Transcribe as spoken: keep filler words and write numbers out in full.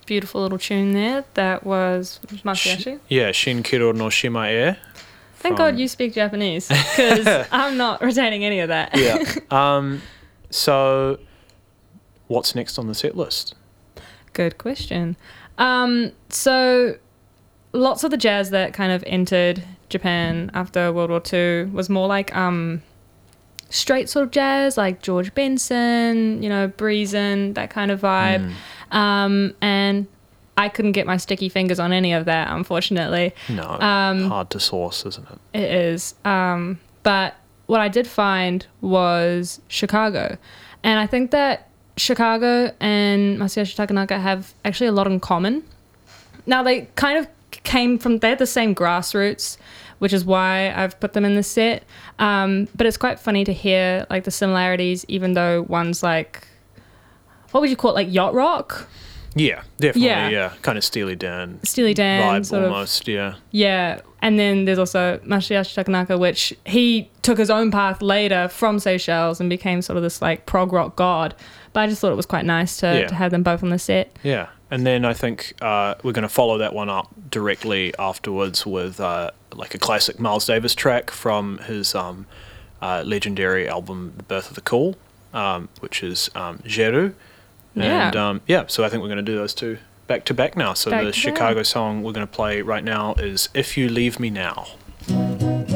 beautiful little tune there. That was Masayoshi. Sh- yeah, Shinkiro no Shimae. Thank God you speak Japanese, because I'm not retaining any of that. Yeah. Um, so, what's next on the set list? Good question. Um, so, lots of the jazz that kind of entered Japan after World War Two was more like um, straight sort of jazz, like George Benson, you know, Breezin', that kind of vibe. Mm. Um, and I couldn't get my sticky fingers on any of that, unfortunately. No, um, hard to source, isn't it? It is. Um, but what I did find was Chicago. And I think that Chicago and Masayoshi Takanaka have actually a lot in common. Now, they kind of came from, they had the same grassroots, which is why I've put them in the set. Um, but it's quite funny to hear, like, the similarities, even though one's like, what would you call it, like yacht rock? Yeah, definitely, Yeah. yeah. Kind of Steely Dan. Steely Dan. Vibe sort almost, of, yeah. Yeah. And then there's also Masayoshi Takanaka, which he took his own path later from Seychelles and became sort of this, like, prog rock god. But I just thought it was quite nice to, Yeah. to have them both on the set. Yeah. And then I think uh, we're going to follow that one up directly afterwards with uh, like a classic Miles Davis track from his um, uh, legendary album The Birth of the Cool, um, which is um, Geru. And Yeah. um, yeah, so I think we're going to do those two back to back now. So Back the to Chicago back. song we're going to play right now is If You Leave Me Now.